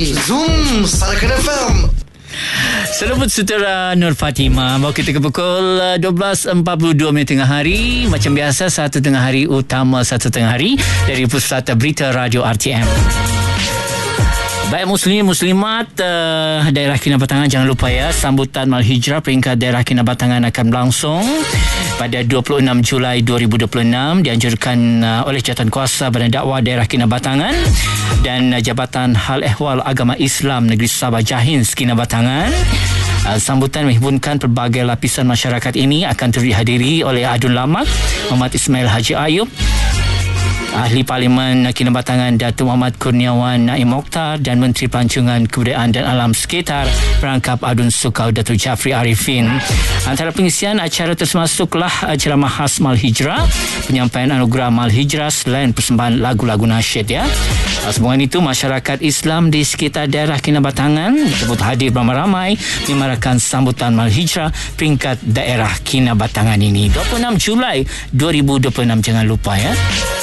Zoom Sarakan FM. Selamat Sutera Nur Fatimah. Bawa kita ke pukul 12.42 tengah hari. Macam biasa, satu tengah hari utama satu tengah hari dari Pusat Berita Radio RTM. Baik Muslim-Muslimat daerah Kinabatangan, jangan lupa ya, sambutan Malhijrah peringkat daerah Kinabatangan akan berlangsung pada 26 Julai 2026. Dianjurkan oleh Jawatankuasa Badan Dakwah Daerah Kinabatangan dan Jabatan Hal Ehwal Agama Islam Negeri Sabah Jahins Kinabatangan. Sambutan menghimpunkan pelbagai lapisan masyarakat ini akan dihadiri oleh Adun Lamak Muhammad Ismail Haji Ayub, Ahli Parlimen Kinabatangan Datuk Muhammad Kurniawan Naim Mokhtar dan Menteri Pelancongan Kebudayaan dan Alam Sekitar Perangkap Adun Sukau Datuk Jafri Arifin. Antara pengisian acara termasuklah ceramah khas Malhijrah, penyampaian anugerah Malhijrah selain persembahan lagu-lagu nasyid ya. Sambungan itu, masyarakat Islam di sekitar daerah Kinabatangan disebut hadir beramai-ramai menyemarakan sambutan Malhijrah peringkat daerah Kinabatangan ini 26 Julai 2026. Jangan lupa ya.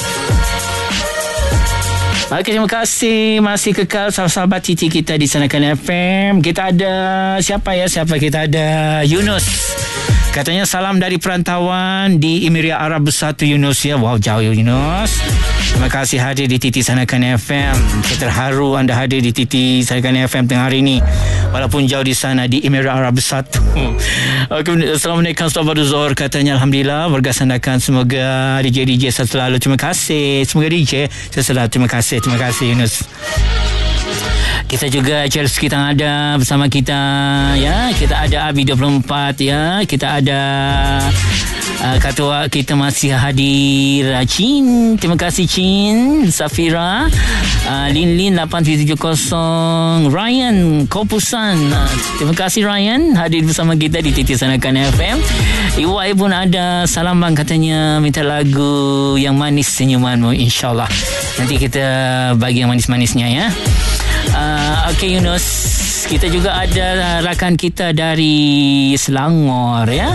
Okey, terima kasih masih kekal sahabat-sahabat TT kita di Sanakan FM. Kita ada siapa kita ada Yunus. Katanya salam dari perantauan di Emiria Arab Bersatu Yunus ya. Wow, jauh Yunus. Terima kasih hadir di TT Sanakan FM. Saya terharu anda hadir di TT Sanakan FM tengah hari ini, walaupun jauh di sana di Emiria Arab Bersatu. Assalamualaikum, selamat zuhur. Katanya alhamdulillah, bergasandakan semoga DJ selalu. Terima kasih. Semoga DJ selalu. Terima kasih Yunus. Kita juga Chelsea kita ada bersama kita ya. Kita ada Abi 24 ya. Kita ada Ketua kita masih hadir Chin. Terima kasih Chin. Safira, Lin 8770, Ryan Kopusan. Terima kasih Ryan hadir bersama kita di TT Sanakan FM. Iwai pun ada salam bang, katanya minta lagu yang manis senyumanmu, insyaAllah. Nanti kita bagi yang manis-manisnya ya. Okey Yunus, kita juga ada rakan kita dari Selangor ya,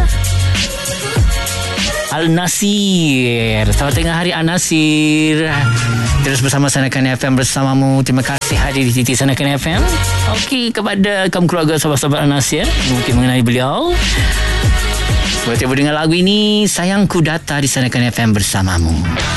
Al-Nasir. Selamat tengah hari Al-Nasir. Terus bersama Sanakan FM bersamamu. Terima kasih hadir di TT Sanakan FM. Okey, kepada kaum keluarga sahabat-sahabat Al-Nasir mungkin mengenali beliau, boleh tiba dengan lagu ini, Sayangku Data di Sanakan FM bersamamu.